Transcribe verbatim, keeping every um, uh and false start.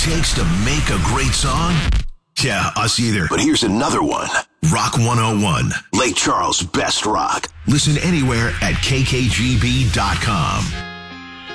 takes to make a great song? Yeah, us either. But here's another one. Rock one oh one, Lake Charles' best rock. Listen anywhere at K K G B dot com.